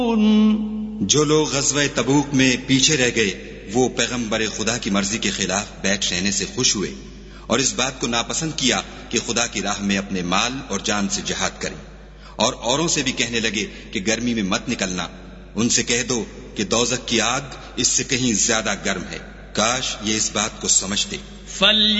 जो लोग ग़ज़वा तबूक में पीछे रह गए वो पैगंबर खुदा की मर्जी के खिलाफ बैठ रहने से खुश हुए और इस बात को नापसंद किया कि खुदा की राह में अपने माल और जान से जिहाद करें, और औरों से भी कहने लगे कि गर्मी में मत निकलना। उनसे कह दो कि दोज़ख की आग इससे कहीं ज्यादा गर्म है। काश ये इस बात को समझते।